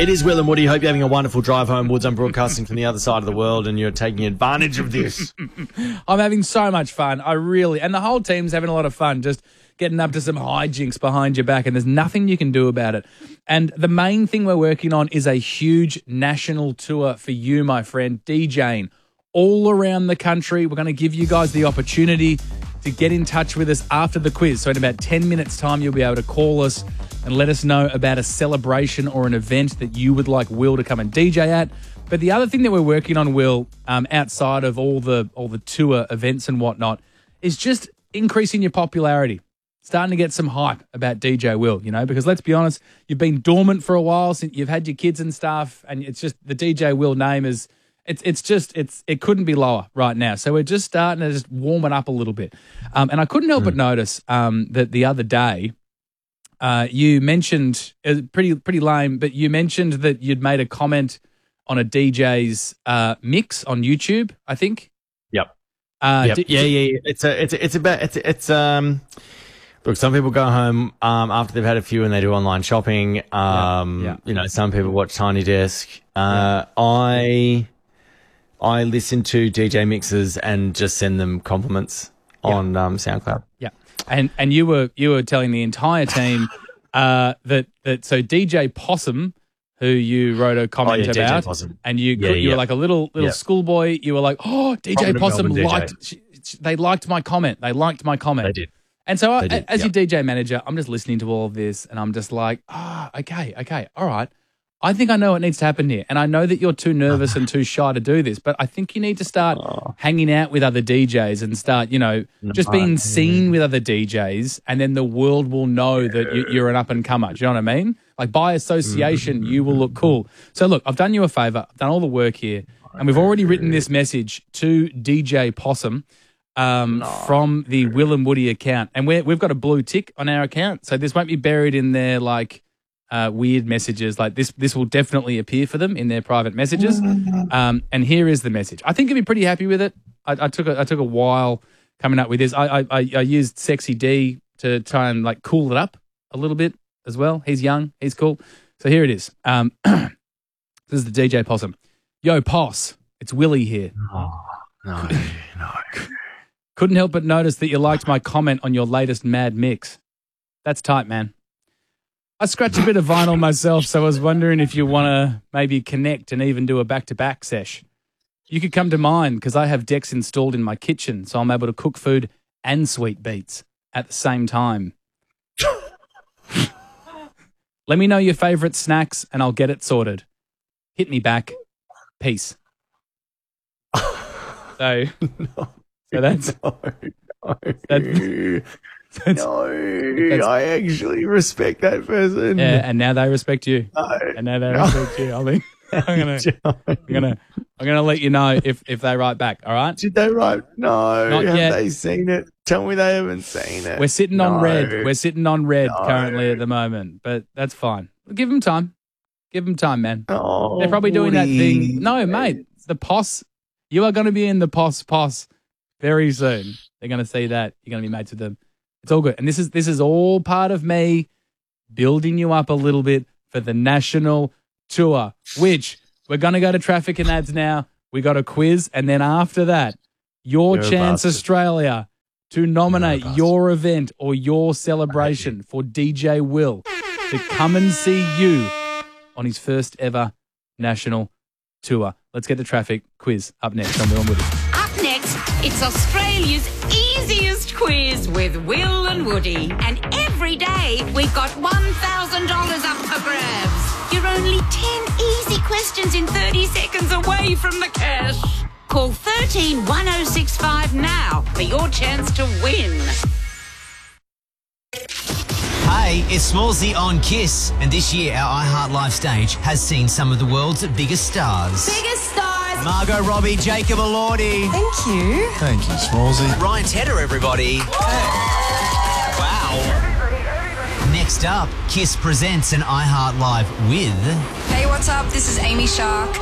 It is Will and Woody. Hope you're having a wonderful drive home. Woods, I'm broadcasting from the other side of the world and you're taking advantage of this. I'm having so much fun. And the whole team's having a lot of fun, just getting up to some hijinks behind your back, and there's nothing you can do about it. And the main thing we're working on is a huge national tour for you, my friend, DJing all around the country. We're going to give you guys the opportunity to get in touch with us after the quiz. So in about 10 minutes' time, you'll be able to call us and let us know about a celebration or an event that you would like Will to come and DJ at. But the other thing that we're working on, Will, outside of all the tour events and whatnot, is just increasing your popularity. Starting to get some hype about DJ Will, because let's be honest, you've been dormant for a while since you've had your kids and stuff, and it's just the DJ Will name is it couldn't be lower right now. So we're just starting to just warm it up a little bit. And I couldn't help but notice that the other day you mentioned, pretty lame, but you mentioned that you'd made a comment on a DJ's mix on YouTube, I think. Yep. Look, some people go home after they've had a few and they do online shopping. Some people watch Tiny Desk. I listen to DJ mixes and just send them compliments on SoundCloud. Yeah, and you were telling the entire team that so DJ Possum, who you wrote a comment about, and you were like a little schoolboy. You were like, oh, DJ Possum they liked my comment. They liked my comment. They did. And so as your DJ manager, I'm just listening to all of this and I'm just like, okay, all right. I think I know what needs to happen here. And I know that you're too nervous and too shy to do this, but I think you need to start hanging out with other DJs and start, just being seen with other DJs, and then the world will know that you're an up-and-comer. Do you know what I mean? Like by association, you will look cool. So look, I've done you a favor. I've done all the work here, and we've already written this message to DJ Possum from the Will and Woody account. And we've got a blue tick on our account, so this won't be buried in their weird messages. Like this will definitely appear for them in their private messages. And here is the message. I think you'll be pretty happy with it. I took a while coming up with this. I used Sexy D to try and cool it up a little bit as well. He's young, he's cool. So here it is. This is the DJ Possum. Yo, Poss, it's Willie here. No. Couldn't help but notice that you liked my comment on your latest Mad Mix. That's tight, man. I scratch a bit of vinyl myself, so I was wondering if you want to maybe connect and even do a back-to-back sesh. You could come to mine because I have decks installed in my kitchen, so I'm able to cook food and sweet beats at the same time. Let me know your favourite snacks and I'll get it sorted. Hit me back. Peace. So that's... I actually respect that person. Yeah, and now they respect you. I mean, I'm gonna let you know if they write back. All right? Did they write? No. Not have yet. they seen it? Tell me they haven't seen it. We're sitting on red. We're sitting on red currently at the moment, but that's fine. Give them time. Give them time, man. Oh, they're probably doing that thing. No, mate. The Poss. You are going to be in the Poss very soon. They're going to see that. You're going to be mates with them. It's all good. And this is all part of me building you up a little bit for the national tour, which we're going to go to traffic and ads now. We got a quiz. And then after that, your chance, Australia, to nominate your event or your celebration for DJ Will to come and see you on his first ever national tour. Let's get the traffic quiz up next on Will and Woody. Up next, it's Australia's easiest quiz with Will and Woody. And every day, we've got $1,000 up for grabs. You're only 10 easy questions in 30 seconds away from the cash. Call 131065 now for your chance to win. Hey, it's Smallsy on Kiss, and this year our iHeart Live stage has seen some of the world's biggest stars. Biggest stars! Margot Robbie, Jacob Elordi. Thank you. Thank you, Smallsy. Ryan Tedder, everybody. Wow. Next up, Kiss presents an iHeart Live with... Hey, what's up? This is Amy Shark.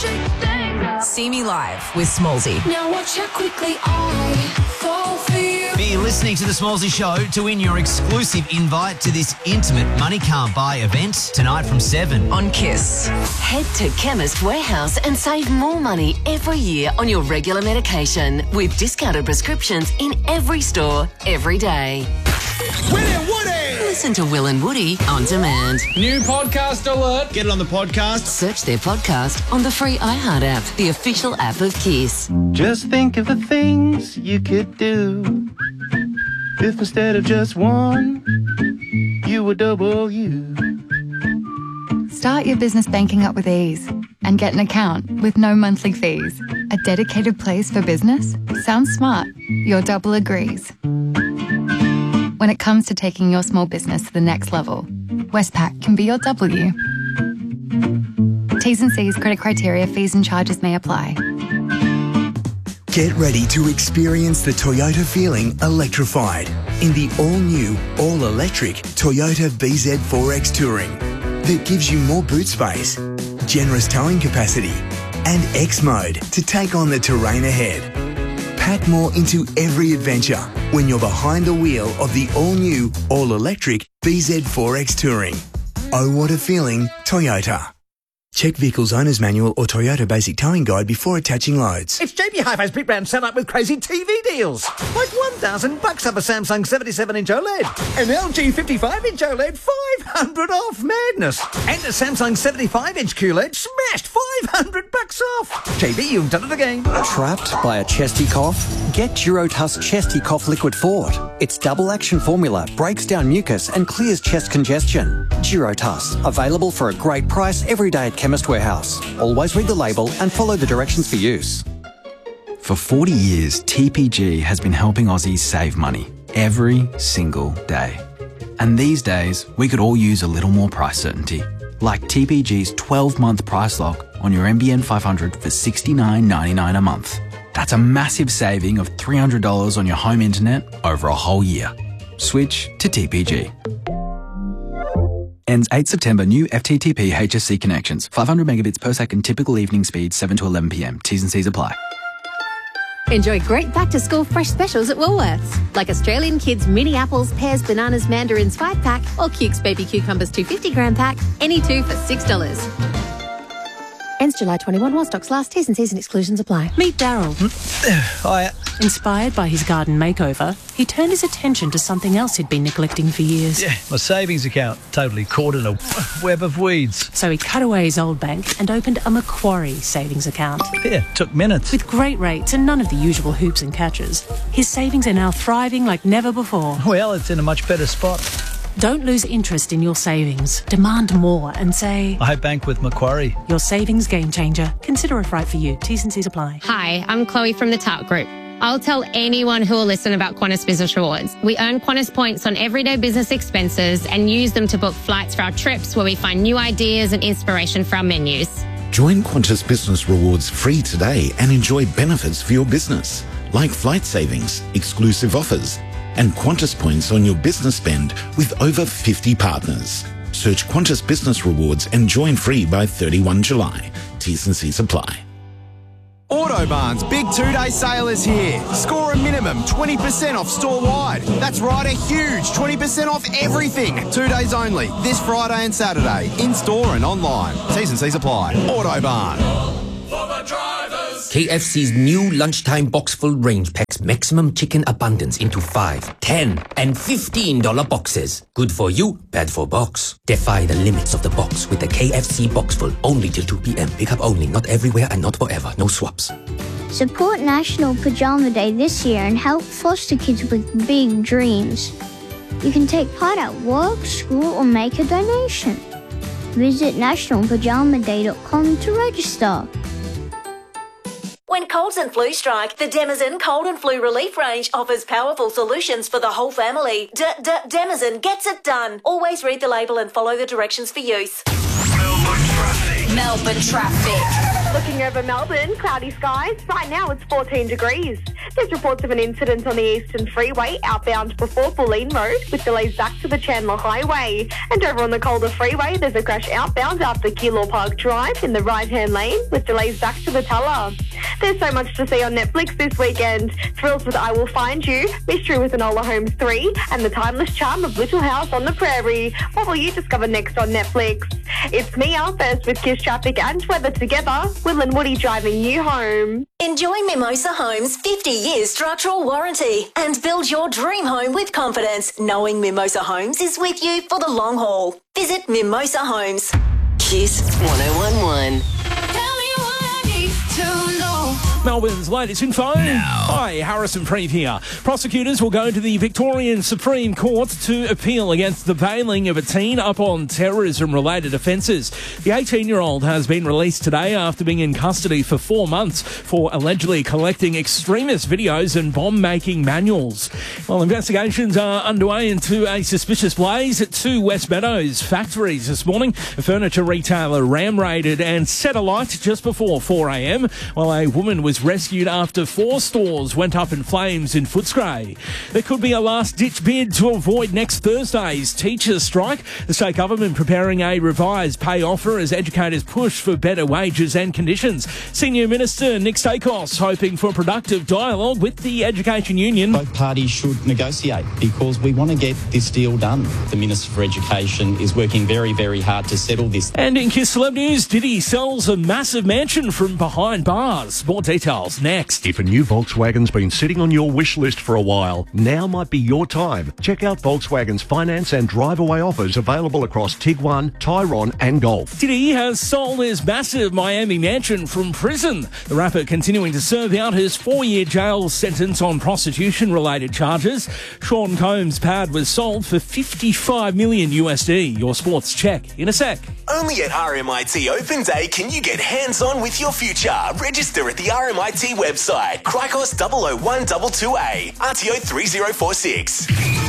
See me live with Smallsy. Now watch how quickly I fall for you. Be listening to The Smallsy Show to win your exclusive invite to this intimate Money Can't Buy event tonight from 7 on Kiss. Head to Chemist Warehouse and save more money every year on your regular medication with discounted prescriptions in every store, every day. Will and Woody! Listen to Will and Woody on demand. New podcast alert. Get it on the podcast. Search their podcast on the free iHeart app, the official app of Kiss. Just think of the things you could do if instead of just one, you were double you. Start your business banking up with ease and get an account with no monthly fees. A dedicated place for business? Sounds smart. Your double agrees. When it comes to taking your small business to the next level, Westpac can be your W. T's and C's, credit criteria, fees and charges may apply. Get ready to experience the Toyota feeling electrified in the all-new, all-electric Toyota BZ4X Touring that gives you more boot space, generous towing capacity and X-Mode to take on the terrain ahead. Pack more into every adventure when you're behind the wheel of the all-new, all-electric BZ4X Touring. Oh, what a feeling, Toyota. Check Vehicle's Owner's Manual or Toyota Basic Towing Guide before attaching loads. It's JB Hi-Fi's Big Brand set up with crazy TV deals. Like $1,000 off a Samsung 77-inch OLED. An LG 55-inch OLED, $500 off. Madness. And a Samsung 75-inch QLED smashed $500 off. JB, you've done it again. Trapped by a chesty cough? Get Durotuss Chesty Cough Liquid Fort. Its double action formula breaks down mucus and clears chest congestion. Durotuss, available for a great price every day at Chemist Warehouse. Always read the label and follow the directions for use. For 40 years, TPG has been helping Aussies save money every single day. And these days, we could all use a little more price certainty. Like TPG's 12-month price lock on your NBN 500 for $69.99 a month. That's a massive saving of $300 on your home internet over a whole year. Switch to TPG. Ends 8 September. New FTTP HSC connections. 500 megabits per second. Typical evening speed 7 to 11 p.m. T's and C's apply. Enjoy great back-to-school fresh specials at Woolworths, like Australian Kids mini apples, pears, bananas, mandarins 5-pack or Cukes baby cucumbers 250-gram pack, any two for $6. Ends July 21 while stocks last. T's and C's and exclusions apply. Meet Daryl. Hiya. Inspired by his garden makeover, he turned his attention to something else he'd been neglecting for years. Yeah, my savings account totally caught in a web of weeds. So he cut away his old bank and opened a Macquarie savings account. Yeah, took minutes. With great rates and none of the usual hoops and catches, his savings are now thriving like never before. Well, it's in a much better spot. Don't lose interest in your savings. Demand more and say, I bank with Macquarie. Your savings game changer. Consider if right for you. T's and C's apply. Hi, I'm Chloe from the Tart Group. I'll tell anyone who will listen about Qantas Business Rewards. We earn Qantas points on everyday business expenses and use them to book flights for our trips where we find new ideas and inspiration for our menus. Join Qantas Business Rewards free today and enjoy benefits for your business, like flight savings, exclusive offers, and Qantas points on your business spend with over 50 partners. Search Qantas Business Rewards and join free by 31 July. T's and C's apply. Autobarn's big 2-day sale is here. Score a minimum 20% off store-wide. That's right, a huge 20% off everything. 2 days only, this Friday and Saturday, in-store and online. T's and C's apply. Autobarn. KFC's new lunchtime box-full range packs maximum chicken abundance into 5, 10, and $15 boxes. Good for you, bad for box. Defy the limits of the box with the KFC box-full only till 2 p.m. Pick up only, not everywhere and not forever. No swaps. Support National Pajama Day this year and help foster kids with big dreams. You can take part at work, school, or make a donation. Visit nationalpajamaday.com to register. When colds and flu strike, the Demazen Cold and Flu Relief Range offers powerful solutions for the whole family. Demazen gets it done. Always read the label and follow the directions for use. Melbourne traffic. Looking over Melbourne, cloudy skies. Right now it's 14 degrees. There's reports of an incident on the Eastern Freeway outbound before Bulleen Road with delays back to the Chandler Highway. And over on the Calder Freeway, there's a crash outbound after Keilor Park Drive in the right-hand lane with delays back to the Tulla. There's so much to see on Netflix this weekend. Thrills with I Will Find You, Mystery with Enola Holmes 3, and the timeless charm of Little House on the Prairie. What will you discover next on Netflix? It's Mia, first with Kiss Traffic and Weather together. Will and Woody driving you home. Enjoy Mimosa Homes' 50-year structural warranty and build your dream home with confidence, knowing Mimosa Homes is with you for the long haul. Visit Mimosa Homes. Kiss 1011. Melbourne's latest info. Hi, Harrison Preeve here. Prosecutors will go to the Victorian Supreme Court to appeal against the bailing of a teen up on terrorism-related offences. The 18-year-old has been released today after being in custody for 4 months for allegedly collecting extremist videos and bomb-making manuals. Well, investigations are underway into a suspicious blaze at 2 West Meadows factories this morning. A furniture retailer ram-raided and set alight just before 4 a.m, while a woman was rescued after 4 stores went up in flames in Footscray. There could be a last-ditch bid to avoid next Thursday's teachers' strike. The state government preparing a revised pay offer as educators push for better wages and conditions. Senior Minister Nick Stakos hoping for productive dialogue with the Education Union. Both parties should negotiate because we want to get this deal done. The Minister for Education is working very, very hard to settle this. And in Kiss Celeb News, Diddy sells a massive mansion from behind bars. More details next. If a new Volkswagen's been sitting on your wish list for a while, now might be your time. Check out Volkswagen's finance and drive-away offers available across Tiguan, Tyrone and Golf. Diddy has sold his massive Miami mansion from prison. The rapper continuing to serve out his 4-year jail sentence on prostitution-related charges. Sean Combs' pad was sold for $55 million USD. Your sports check in a sec. Only at RMIT Open Day can you get hands-on with your future. Register at the RMIT website. Crikos 00122A. RTO 3046.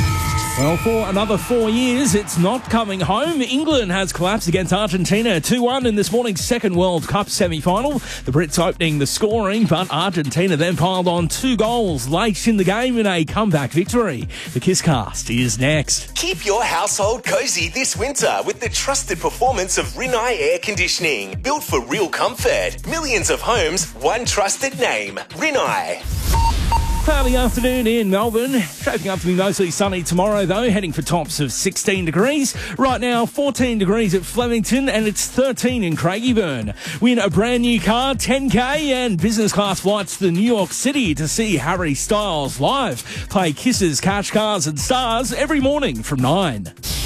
Well, for another 4 years, it's not coming home. England has collapsed against Argentina 2-1 in this morning's second World Cup semi-final. The Brits opening the scoring, but Argentina then piled on 2 goals late in the game in a comeback victory. The Kisscast is next. Keep your household cosy this winter with the trusted performance of Rinnai Air Conditioning. Built for real comfort. Millions of homes, one trusted name. Rinnai. Cloudy afternoon in Melbourne. Shaping up to be mostly sunny tomorrow, though, heading for tops of 16 degrees. Right now, 14 degrees at Flemington, and it's 13 in Craigieburn. Win a brand new car, 10K, and business class flights to New York City to see Harry Styles live. Play Kisses, Cash, Cars and Stars every morning from 9.